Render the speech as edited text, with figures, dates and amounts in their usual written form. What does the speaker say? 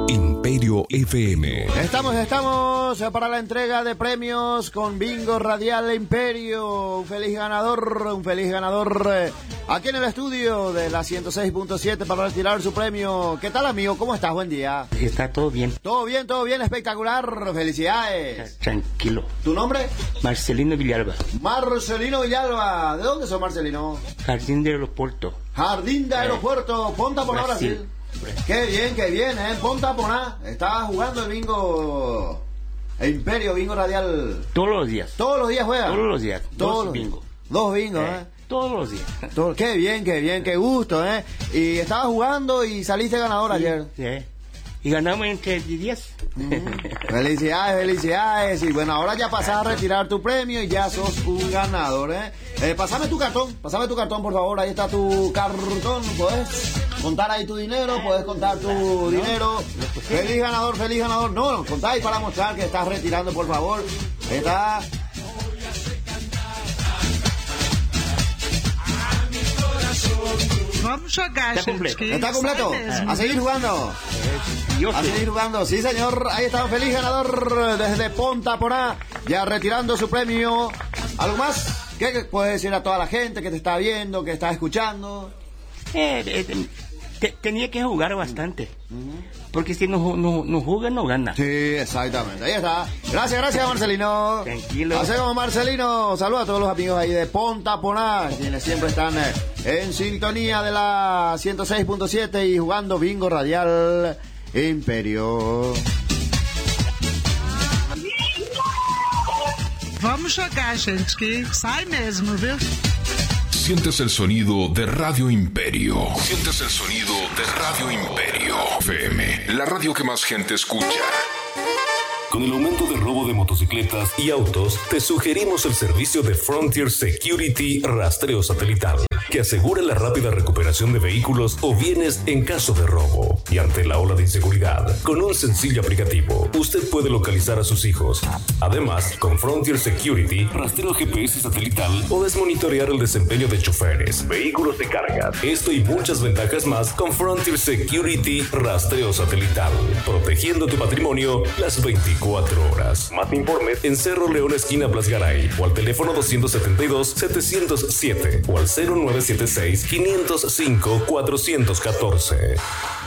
Imperio FM. Estamos para la entrega de premios con Bingo Radial Imperio. Un feliz ganador aquí en el estudio de la 106.7 para retirar su premio. ¿Qué tal, amigo? ¿Cómo estás? Buen día. Está todo bien. Todo bien, espectacular. Felicidades. Tranquilo. ¿Tu nombre? Marcelino Villalba. Marcelino Villalba. ¿De dónde sos, Marcelino? Jardín de Aeropuerto. Jardín de Aeropuerto. Ponta por ahora, Brasil. Qué bien, Ponta Poná. Está jugando el bingo Imperio, bingo radial. Todos los días. ¿Todos los días juega? Todos los días. Dos bingos. Dos bingos, Todos los días. Qué bien, qué gusto, Y estabas jugando y saliste ganador ayer. Sí. Y ganamos entre 10. Felicidades. Y bueno, ahora ya pasás a retirar tu premio y ya sos un ganador, Pásame tu cartón, por favor. Ahí está tu cartón. ¿Podés contar ahí tu dinero? ¿Podés contar tu dinero? Feliz ganador. No, contáis para mostrar que estás retirando, por favor. Ahí está. Vamos a casa. ¿Está completo? A seguir jugando. Sí, señor. Ahí está un feliz ganador desde Ponta Poná, ya retirando su premio. ¿Algo más? ¿Qué puedes decir a toda la gente que te está viendo, que está escuchando? Tenía que jugar bastante. Porque si no juega, no gana. Sí, exactamente. Ahí está. Gracias, Marcelino. Tranquilo. Así como Marcelino. Saludos a todos los amigos ahí de Ponta Poná, quienes siempre están en sintonía de la 106.7 y jugando bingo radial Imperio. Vamos jogar, gente, que sai mesmo, viu? Sientes el sonido de Radio Imperio. Sientes el sonido de Radio Imperio FM, la radio que más gente escucha. Con el aumento del robo de motocicletas y autos, te sugerimos el servicio de Frontier Security Rastreo Satelital, que asegura la rápida recuperación de vehículos o bienes en caso de robo. Y ante la ola de inseguridad, con un sencillo aplicativo, usted puede localizar a sus hijos. Además, con Frontier Security, rastreo GPS satelital, podés monitorear el desempeño de choferes, vehículos de carga. Esto y muchas ventajas más con Frontier Security Rastreo Satelital, protegiendo tu patrimonio las 24 horas. Más informes en Cerro León, esquina Blasgaray, o al teléfono 272-707 o al 0976-505-414.